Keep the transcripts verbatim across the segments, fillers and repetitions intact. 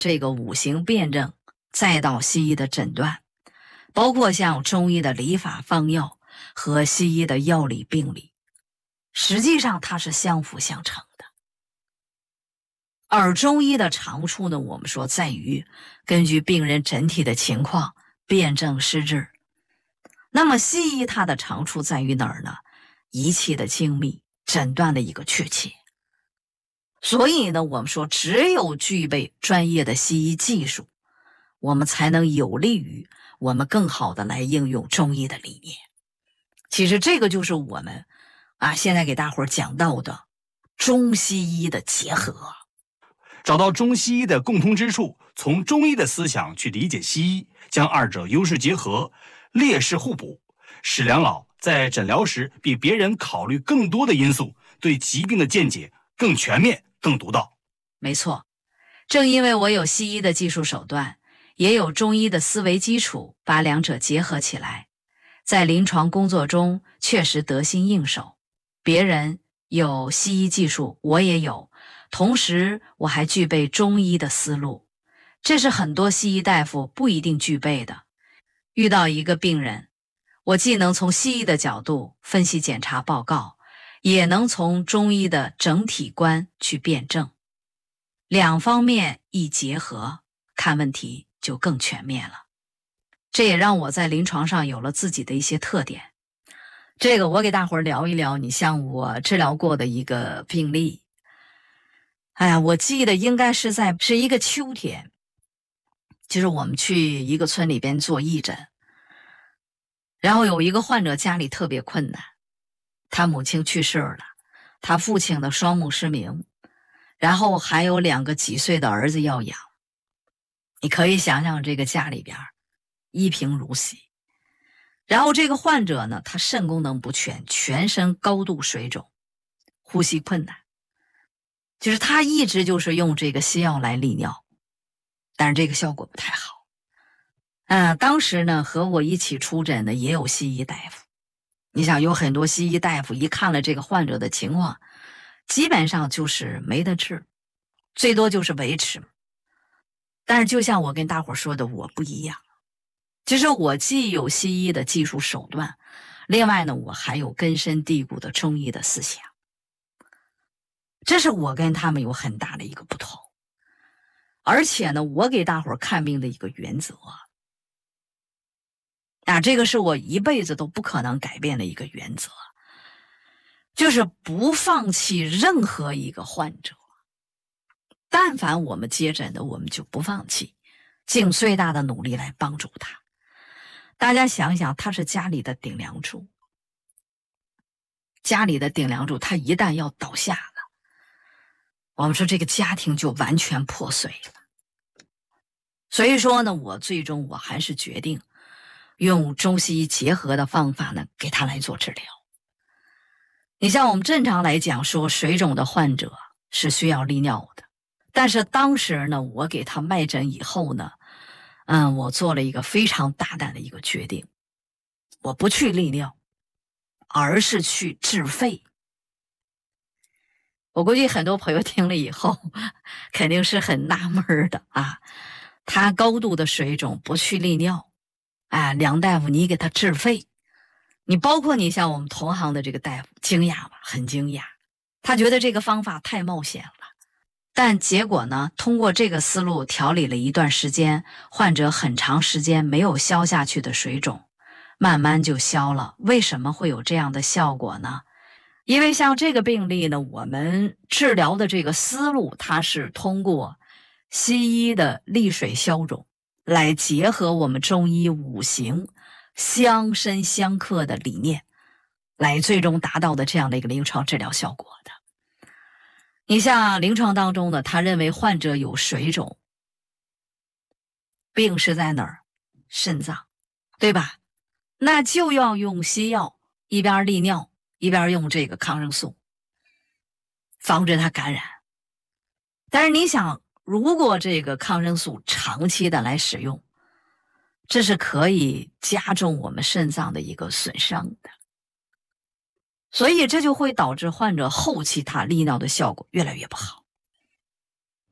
这个五行辩证，再到西医的诊断，包括像中医的理法方药和西医的药理病理，实际上它是相辅相成的。而中医的长处呢，我们说在于根据病人整体的情况辨证施治。那么西医它的长处在于哪儿呢？仪器的精密，诊断的一个确切。所以呢，我们说只有具备专业的西医技术，我们才能有利于我们更好的来应用中医的理念。其实这个就是我们啊现在给大伙儿讲到的中西医的结合。 找到中西医的共通之处，从中医的思想去理解西医，将二者优势结合，劣势互补，使梁老在诊疗时比别人考虑更多的因素，对疾病的见解更全面、更独到。 没错，正因为我有西医的技术手段，也有中医的思维基础，把两者结合起来，在临床工作中确实得心应手。别人有西医技术，我也有，同时我还具备中医的思路，这是很多西医大夫不一定具备的。遇到一个病人，我既能从西医的角度分析检查报告，也能从中医的整体观去辩证，两方面一结合，看问题就更全面了。这也让我在临床上有了自己的一些特点。这个我给大伙儿聊一聊，你像我治疗过的一个病例。哎呀，我记得应该是在是一个秋天，就是我们去一个村里边做义诊，然后有一个患者家里特别困难，他母亲去世了，他父亲的双目失明，然后还有两个几岁的儿子要养。你可以想想这个家里边一贫如洗。然后这个患者呢，他肾功能不全，全身高度水肿，呼吸困难，就是他一直就是用这个西药来利尿，但是这个效果不太好。呃，当时呢和我一起出诊的也有西医大夫，你想有很多西医大夫一看了这个患者的情况，基本上就是没得治，最多就是维持。但是就像我跟大伙说的，我不一样，就是我既有西医的技术手段，另外呢我还有根深蒂固的中医的思想，这是我跟他们有很大的一个不同。而且呢，我给大伙看病的一个原则啊，这个是我一辈子都不可能改变的一个原则，就是不放弃任何一个患者。但凡我们接诊的，我们就不放弃，尽最大的努力来帮助他。大家想想，他是家里的顶梁柱，家里的顶梁柱，他一旦要倒下了，我们说这个家庭就完全破碎了。所以说呢，我最终我还是决定用中西医结合的方法呢，给他来做治疗。你像我们正常来讲说，水肿的患者是需要利尿的，但是当时呢，我给他脉诊以后呢，嗯，我做了一个非常大胆的一个决定，我不去利尿，而是去治肺。我估计很多朋友听了以后肯定是很纳闷的啊，他高度的水肿不去利尿，啊，梁大夫你给他治肺，你包括你像我们同行的这个大夫惊讶吧，很惊讶，他觉得这个方法太冒险了。但结果呢，通过这个思路调理了一段时间，患者很长时间没有消下去的水肿慢慢就消了。为什么会有这样的效果呢？因为像这个病例呢，我们治疗的这个思路，它是通过西医的利水消肿来结合我们中医五行相生相克的理念，来最终达到的这样的一个临床治疗效果的。你像临床当中呢，他认为患者有水肿，病是在哪儿？肾脏，对吧？那就要用西药，一边利尿，一边用这个抗生素，防止它感染。但是你想，如果这个抗生素长期的来使用，这是可以加重我们肾脏的一个损伤的。所以这就会导致患者后期他利尿的效果越来越不好。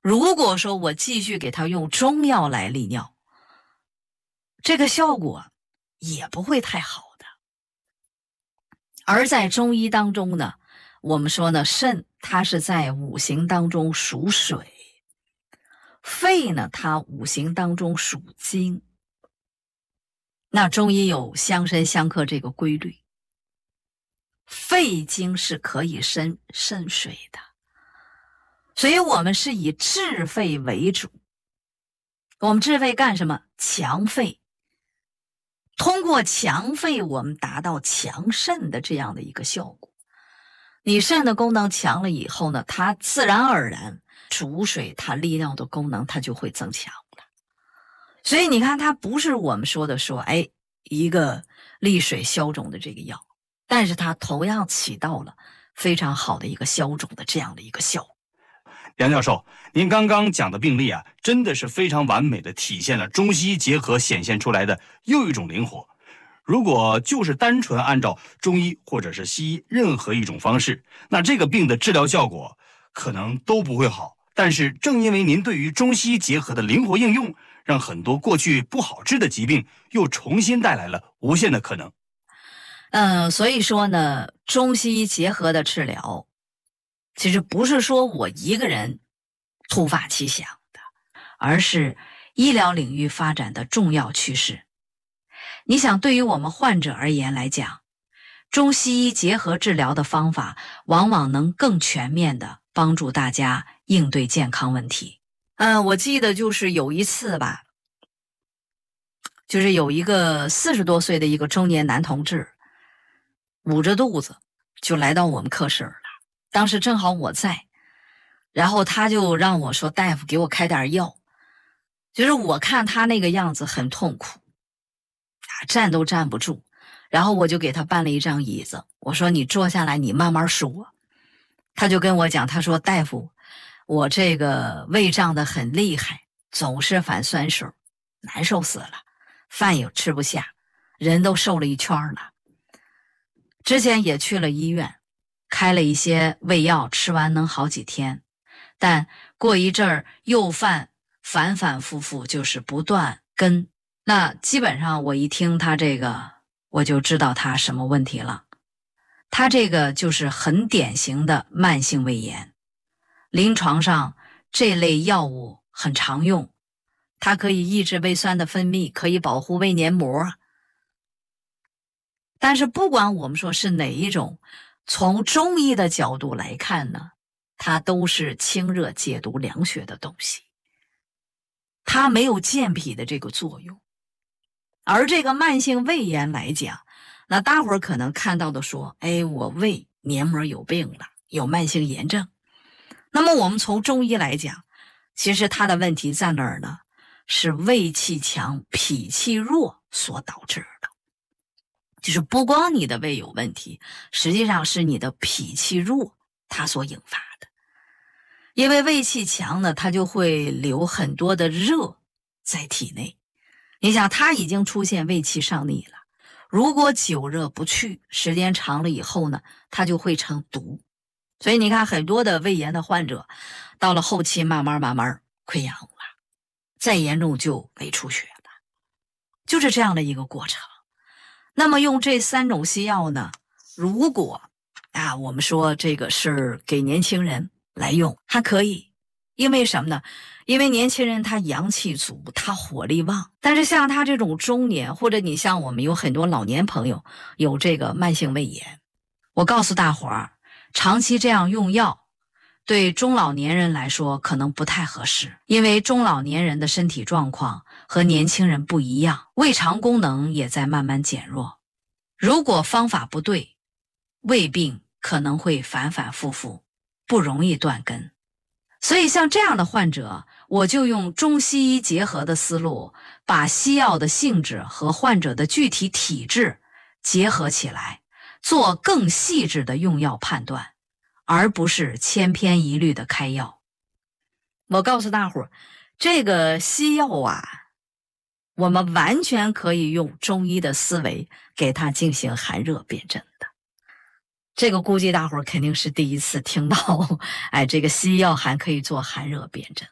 如果说我继续给他用中药来利尿，这个效果也不会太好的。而在中医当中呢，我们说呢，肾它是在五行当中属水，肺呢它五行当中属金。那中医有相生相克这个规律，肺经是可以生肾水的，所以我们是以治肺为主。我们治肺干什么？强肺。通过强肺，我们达到强肾的这样的一个效果。你肾的功能强了以后呢，它自然而然主水，它利尿的功能它就会增强了。所以你看，它不是我们说的说，哎，一个利水消肿的这个药，但是它同样起到了非常好的一个消肿的这样的一个效果。 梁教授，您刚刚讲的病例啊，真的是非常完美的体现了中西医结合显现出来的又一种灵活。如果就是单纯按照中医或者是西医任何一种方式，那这个病的治疗效果可能都不会好。但是正因为您对于中西医结合的灵活应用，让很多过去不好治的疾病又重新带来了无限的可能。 嗯，所以说呢，中西医结合的治疗其实不是说我一个人突发奇想的，而是医疗领域发展的重要趋势。你想，对于我们患者而言来讲，中西医结合治疗的方法往往能更全面地帮助大家应对健康问题。嗯，我记得就是有一次吧，就是有一个四十多岁的一个中年男同志，捂着肚子就来到我们科室了。当时正好我在，然后他就让我说，大夫给我开点药。就是我看他那个样子很痛苦啊，站都站不住，然后我就给他搬了一张椅子，我说你坐下来，你慢慢说。他就跟我讲，他说大夫，我这个胃胀得很厉害，总是反酸水，难受死了，饭也吃不下，人都瘦了一圈了。之前也去了医院，开了一些胃药，吃完能好几天，但过一阵儿又犯，反反复复，就是不断跟。那基本上我一听他这个，我就知道他什么问题了。他这个就是很典型的慢性胃炎，临床上这类药物很常用，它可以抑制胃酸的分泌，可以保护胃黏膜。但是不管我们说是哪一种，从中医的角度来看呢，它都是清热解毒凉血的东西，它没有健脾的这个作用。而这个慢性胃炎来讲，那大伙儿可能看到的说，哎，我胃黏膜有病了，有慢性炎症。那么我们从中医来讲，其实它的问题在哪儿呢？是胃气强脾气弱所导致的。就是不光你的胃有问题，实际上是你的脾气弱它所引发的。因为胃气强呢，它就会留很多的热在体内。你想，它已经出现胃气上逆了，如果久热不去，时间长了以后呢，它就会成毒。所以你看，很多的胃炎的患者到了后期慢慢慢慢溃疡了，再严重就胃出血了，就是这样的一个过程。那么用这三种西药呢，如果啊我们说这个是给年轻人来用还可以。因为什么呢？因为年轻人他阳气足，他火力旺。但是像他这种中年，或者你像我们有很多老年朋友有这个慢性胃炎，我告诉大伙儿，长期这样用药对中老年人来说可能不太合适，因为中老年人的身体状况和年轻人不一样，胃肠功能也在慢慢减弱。如果方法不对，胃病可能会反反复复，不容易断根。所以像这样的患者，我就用中西医结合的思路，把西药的性质和患者的具体体质结合起来，做更细致的用药判断，而不是千篇一律的开药。我告诉大伙儿，这个西药啊，我们完全可以用中医的思维给它进行寒热辨证的。这个估计大伙儿肯定是第一次听到，哎，这个西药还可以做寒热辨证。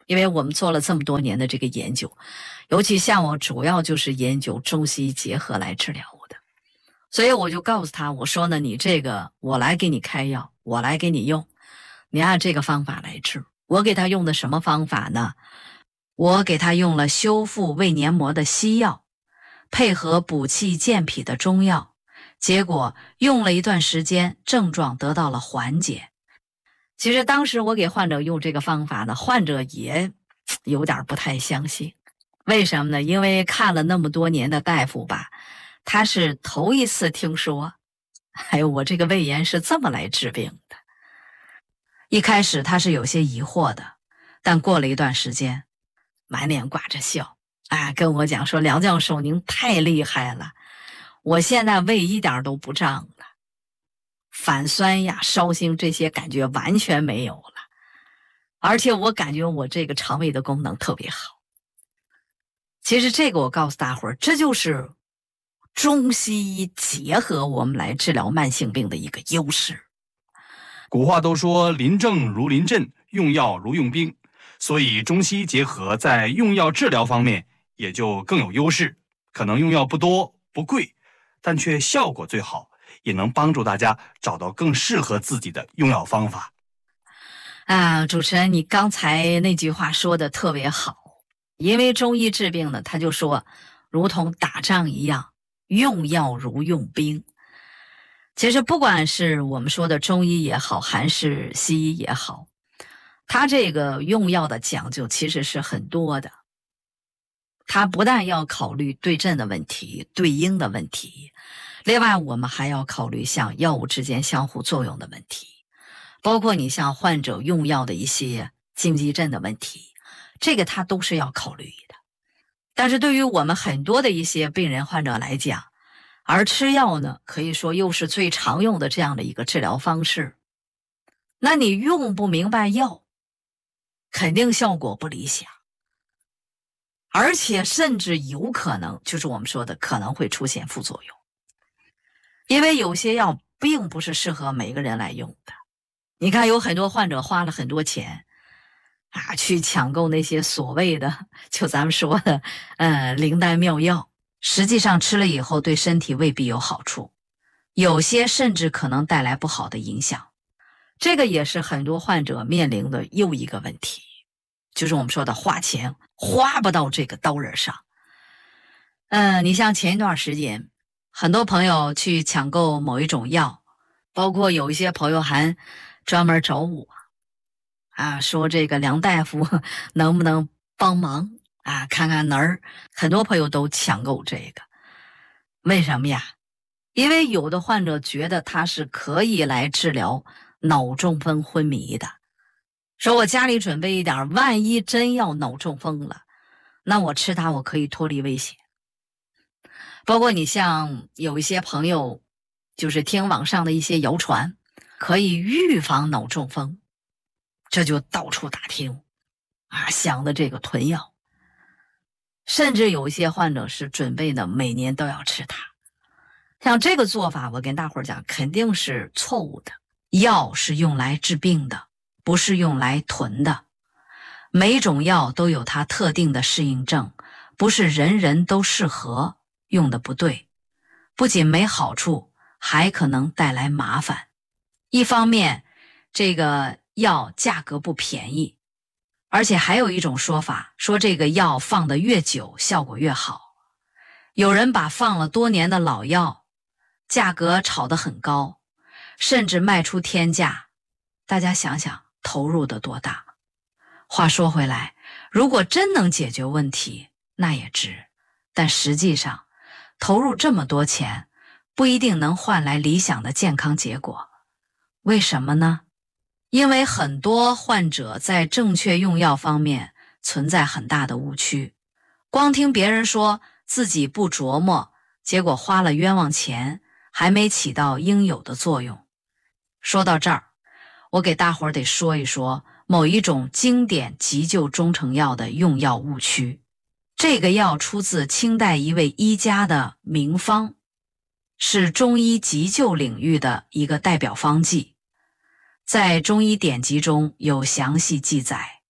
因为我们做了这么多年的这个研究，尤其像我主要就是研究中西医结合来治疗的，所以我就告诉他，我说呢，你这个我来给你开药，我来给你用，你按这个方法来治。我给他用的什么方法呢？我给他用了修复胃黏膜的西药，配合补气健脾的中药，结果用了一段时间，症状得到了缓解。其实当时我给患者用这个方法呢，患者也有点不太相信。为什么呢？因为看了那么多年的大夫吧，他是头一次听说，哎呦，我这个胃炎是这么来治病的。一开始他是有些疑惑的，但过了一段时间，满脸挂着笑，啊，跟我讲说，梁教授您太厉害了，我现在胃一点都不胀了，反酸呀、烧心这些感觉完全没有了，而且我感觉我这个肠胃的功能特别好。其实这个我告诉大伙儿，这就是中西医结合我们来治疗慢性病的一个优势。 古话都说临症如临阵，用药如用兵，所以中西医结合在用药治疗方面也就更有优势。可能用药不多不贵，但却效果最好，也能帮助大家找到更适合自己的用药方法。 啊，主持人，你刚才那句话说的特别好，因为中医治病呢，他就说如同打仗一样，用药如用兵。其实不管是我们说的中医也好，还是西医也好，它这个用药的讲究其实是很多的。它不但要考虑对症的问题、对应的问题，另外我们还要考虑像药物之间相互作用的问题，包括你像患者用药的一些禁忌症的问题，这个它都是要考虑的。但是对于我们很多的一些病人患者来讲，而吃药呢，可以说又是最常用的这样的一个治疗方式。那你用不明白药，肯定效果不理想，而且甚至有可能，就是我们说的可能会出现副作用。因为有些药并不是适合每个人来用的。你看有很多患者花了很多钱啊，去抢购那些所谓的，就咱们说的呃灵丹妙药，实际上吃了以后对身体未必有好处，有些甚至可能带来不好的影响。这个也是很多患者面临的又一个问题，就是我们说的花钱花不到这个刀刃上。嗯，你像前一段时间很多朋友去抢购某一种药，包括有一些朋友还专门找我啊，说这个梁大夫能不能帮忙啊，看看哪儿，很多朋友都抢购这个。为什么呀？因为有的患者觉得它是可以来治疗脑中风昏迷的，说我家里准备一点，万一真要脑中风了，那我吃它我可以脱离危险。包括你像有一些朋友就是听网上的一些谣传，可以预防脑中风，这就到处打听啊，想的这个囤药，甚至有一些患者是准备呢每年都要吃它。像这个做法，我跟大伙儿讲肯定是错误的。药是用来治病的，不是用来囤的。每种药都有它特定的适应症，不是人人都适合，用的不对，不仅没好处，还可能带来麻烦。一方面，这个药价格不便宜，而且还有一种说法，说这个药放得越久，效果越好。有人把放了多年的老药，价格炒得很高，甚至卖出天价。大家想想，投入的多大？话说回来，如果真能解决问题，那也值。但实际上，投入这么多钱，不一定能换来理想的健康结果。为什么呢？因为很多患者在正确用药方面存在很大的误区，光听别人说，自己不琢磨，结果花了冤枉钱，还没起到应有的作用。说到这儿，我给大伙儿得说一说某一种经典急救中成药的用药误区。这个药出自清代一位医家的名方，是中医急救领域的一个代表方剂，在中医典籍中有详细记载。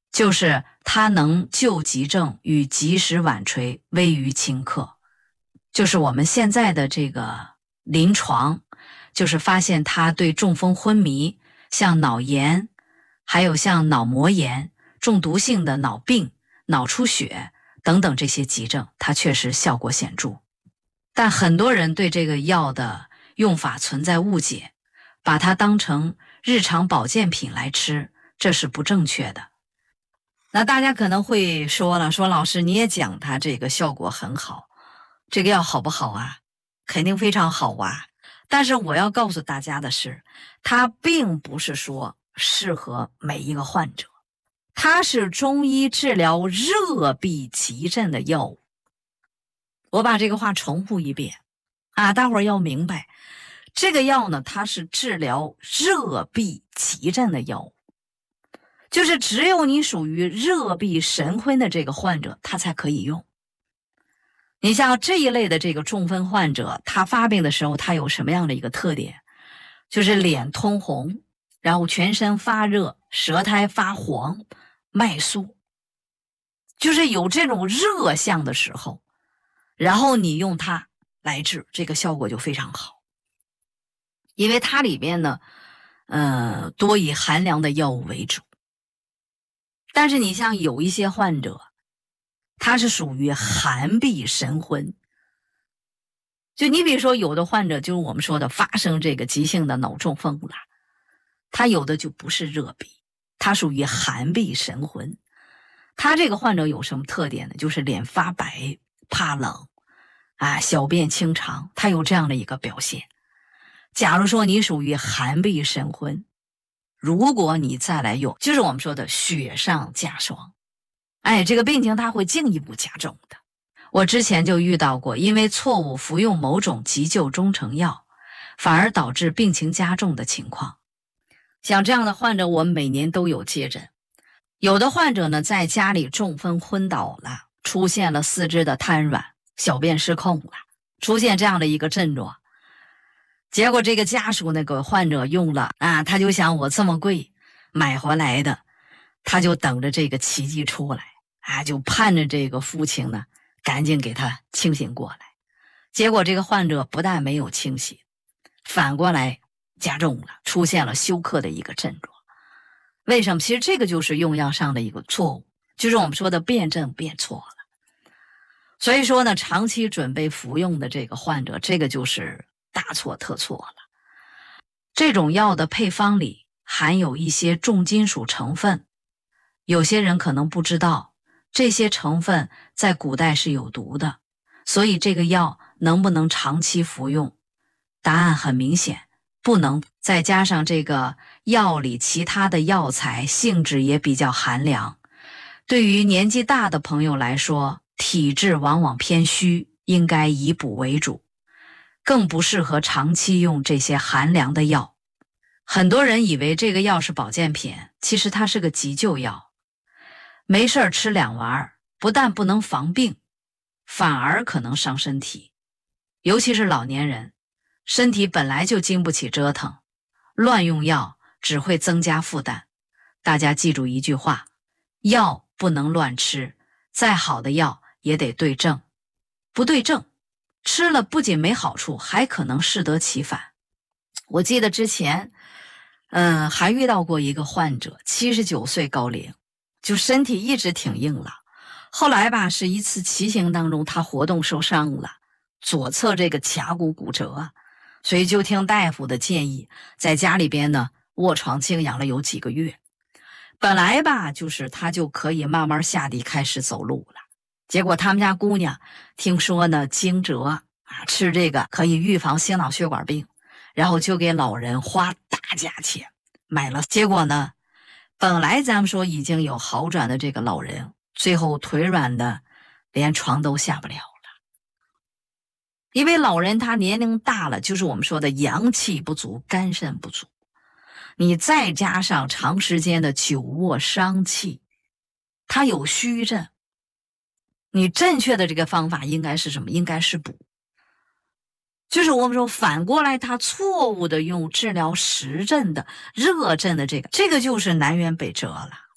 就是它能救急症与及时晚垂，危于顷刻。就是我们现在的这个临床，就是发现它对中风昏迷，像脑炎，还有像脑膜炎、中毒性的脑病、脑出血等等这些急症，它确实效果显著。但很多人对这个药的用法存在误解，把它当成日常保健品来吃，这是不正确的。那大家可能会说了，说老师你也讲它这个效果很好，这个药好不好啊？肯定非常好啊。但是我要告诉大家的是，它并不是说适合每一个患者，它是中医治疗热痹急症的药物。我把这个话重复一遍啊，大伙儿要明白，这个药呢，它是治疗热痹急症的药物，就是只有你属于热痹神昏的这个患者，他才可以用。你像这一类的这个中风患者，他发病的时候，他有什么样的一个特点？就是脸通红，然后全身发热，舌苔发黄，脉肃，就是有这种热象的时候，然后你用它来治，这个效果就非常好。因为它里边呢，呃，多以寒凉的药物为主。但是你像有一些患者，他是属于寒痹神昏，就你比如说有的患者就是我们说的发生这个急性的脑中风了，他有的就不是热痹，他属于寒痹神昏。他这个患者有什么特点呢？就是脸发白，怕冷啊，小便清长，他有这样的一个表现。假如说你属于寒痹神昏，如果你再来用，就是我们说的雪上加霜，哎，这个病情它会进一步加重的。我之前就遇到过，因为错误服用某种急救中成药，反而导致病情加重的情况。像这样的患者，我们每年都有接诊。有的患者呢，在家里中风昏倒了，出现了四肢的瘫软，小便失控了，出现这样的一个症状。结果这个家属那个患者用了啊，他就想我这么贵买回来的，他就等着这个奇迹出来啊，就盼着这个父亲呢赶紧给他清醒过来。结果这个患者不但没有清醒，反过来加重了，出现了休克的一个症状。为什么？其实这个就是用药上的一个错误，就是我们说的辨证辨错了。所以说呢，长期准备服用的这个患者，这个就是大错特错了。这种药的配方里含有一些重金属成分，有些人可能不知道，这些成分在古代是有毒的，所以这个药能不能长期服用？答案很明显，不能。再加上这个药里其他的药材性质也比较寒凉，对于年纪大的朋友来说，体质往往偏虚，应该以补为主，更不适合长期用这些寒凉的药。很多人以为这个药是保健品，其实它是个急救药，没事儿吃两丸，不但不能防病，反而可能伤身体。尤其是老年人，身体本来就经不起折腾，乱用药只会增加负担。大家记住一句话，药不能乱吃，再好的药也得对症，不对症，吃了不仅没好处，还可能适得其反。我记得之前嗯，还遇到过一个患者，七十九岁高龄，就身体一直挺硬朗。后来吧，是一次骑行当中，他活动受伤了，左侧这个髂骨骨折，所以就听大夫的建议，在家里边呢卧床静养了有几个月。本来吧，就是他就可以慢慢下地开始走路了。结果他们家姑娘听说呢惊蛰啊，吃这个可以预防心脑血管病，然后就给老人花大价钱买了。结果呢，本来咱们说已经有好转的这个老人，最后腿软的连床都下不了了。因为老人他年龄大了，就是我们说的阳气不足，肝肾不足，你再加上长时间的久卧伤气，他有虚症。你正确的这个方法应该是什么？应该是补。就是我们说反过来，他错误的用治疗实症的热症的这个，这个就是南辕北辙了。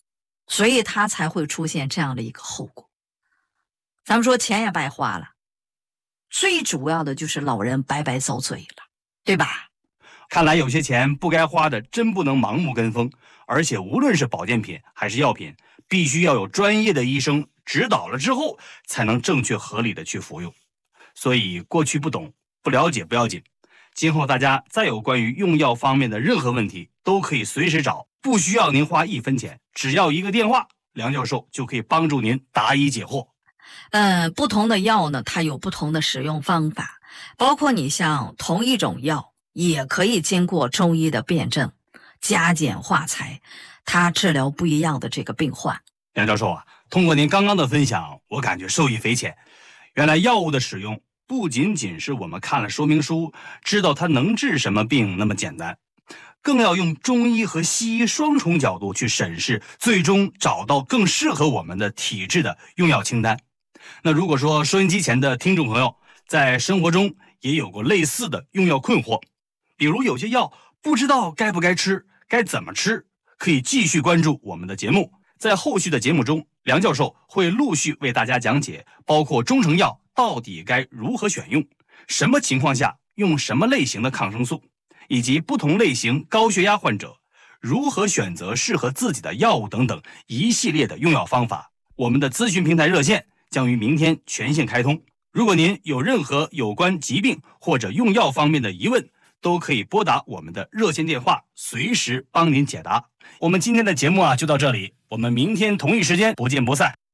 所以他才会出现这样的一个后果。咱们说钱也白花了，最主要的就是老人白白遭罪了，对吧？ 看来有些钱不该花的真不能盲目跟风，而且无论是保健品还是药品，必须要有专业的医生指导了之后，才能正确合理的去服用。所以过去不懂不了解不要紧，今后大家再有关于用药方面的任何问题，都可以随时找，不需要您花一分钱，只要一个电话，梁教授就可以帮助您答疑解惑。 呃，不同的药呢，它有不同的使用方法，包括你像同一种药，也可以经过中医的辩证，加减化裁，它治疗不一样的这个病患。 梁教授啊，通过您刚刚的分享，我感觉受益匪浅。原来药物的使用不仅仅是我们看了说明书知道它能治什么病那么简单，更要用中医和西医双重角度去审视，最终找到更适合我们的体质的用药清单。那如果说收音机前的听众朋友在生活中也有过类似的用药困惑，比如有些药不知道该不该吃，该怎么吃，可以继续关注我们的节目。在后续的节目中，梁教授会陆续为大家讲解，包括中成药到底该如何选用，什么情况下用什么类型的抗生素，以及不同类型高血压患者如何选择适合自己的药物等等一系列的用药方法。我们的咨询平台热线将于明天全线开通，如果您有任何有关疾病或者用药方面的疑问，都可以拨打我们的热线电话，随时帮您解答。我们今天的节目啊就到这里，我们明天同一时间不见不散。